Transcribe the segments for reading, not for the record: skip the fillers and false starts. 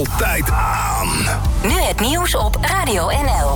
altijd aan. Nu het nieuws op Radio NL.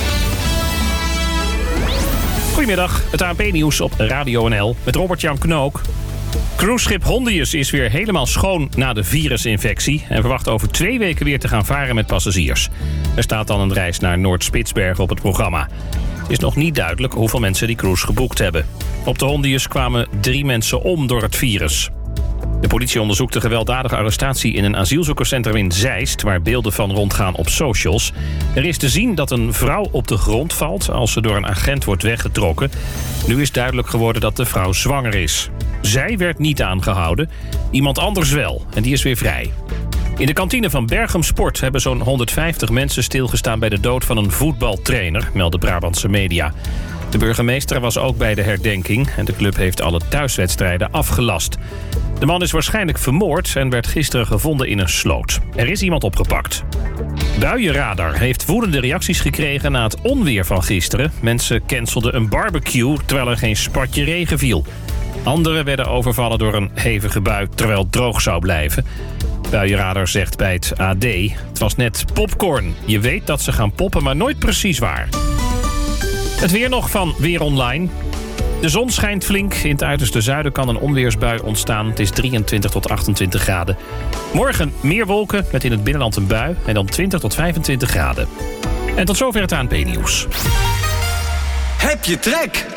Goedemiddag, het ANP-nieuws op Radio NL met Robert-Jan Knook. Cruiseschip Hondius is weer helemaal schoon na de virusinfectie en verwacht over 2 weken weer te gaan varen met passagiers. Er staat dan een reis naar Noord-Spitsbergen op het programma. Het is nog niet duidelijk hoeveel mensen die cruise geboekt hebben. Op de Hondius kwamen 3 mensen om door het virus. De politie onderzoekt de gewelddadige arrestatie in een asielzoekerscentrum in Zeist, waar beelden van rondgaan op socials. Er is te zien dat een vrouw op de grond valt als ze door een agent wordt weggetrokken. Nu is duidelijk geworden dat de vrouw zwanger is. Zij werd niet aangehouden, iemand anders wel, en die is weer vrij. In de kantine van Berchem Sport hebben zo'n 150 mensen stilgestaan bij de dood van een voetbaltrainer, melden Brabantse media. De burgemeester was ook bij de herdenking en de club heeft alle thuiswedstrijden afgelast. De man is waarschijnlijk vermoord en werd gisteren gevonden in een sloot. Er is iemand opgepakt. Buienradar heeft woedende reacties gekregen na het onweer van gisteren. Mensen cancelden een barbecue terwijl er geen spatje regen viel. Anderen werden overvallen door een hevige bui terwijl het droog zou blijven. Buienradar zegt bij het AD: het was net popcorn. Je weet dat ze gaan poppen, maar nooit precies waar. Het weer nog van Weer Online. De zon schijnt flink. In het uiterste zuiden kan een onweersbui ontstaan. Het is 23 tot 28 graden. Morgen meer wolken met in het binnenland een bui. En dan 20 tot 25 graden. En tot zover het ANP-nieuws. Heb je trek?